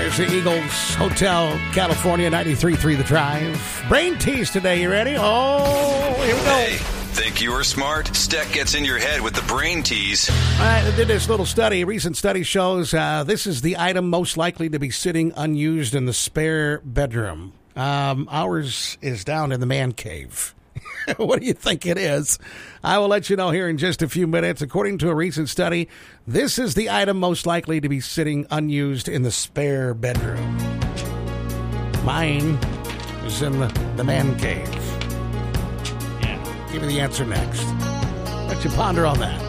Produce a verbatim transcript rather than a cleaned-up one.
There's the Eagles Hotel, California, ninety-three point three The Drive. Brain tease today. You ready? Oh, here we go. Hey, think you were smart? Steck gets in your head with the brain tease. All right, I did this little study. A recent study shows uh, this is the item most likely to be sitting unused in the spare bedroom. Um, ours is down in the man cave. What do you think it is? I will let you know here in just a few minutes. According to a recent study, this is the item most likely to be sitting unused in the spare bedroom. Mine is in the, the man cave. Yeah. Give me the answer next. Let you ponder on that.